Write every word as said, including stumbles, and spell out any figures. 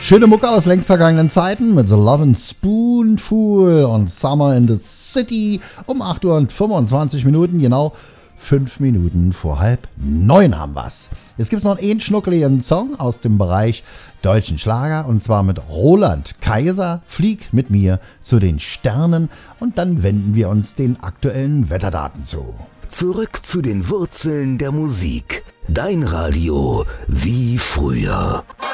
Schöne Mucke aus längst vergangenen Zeiten mit The Lovin' Spoonful und Summer in the City um acht Uhr und fünfundzwanzig Minuten, genau fünf Minuten vor halb neun haben wir's. Jetzt gibt's noch einen schnuckeligen Song aus dem Bereich deutschen Schlager und zwar mit Roland Kaiser, Flieg mit mir zu den Sternen, und dann wenden wir uns den aktuellen Wetterdaten zu. Zurück zu den Wurzeln der Musik. Dein Radio wie früher.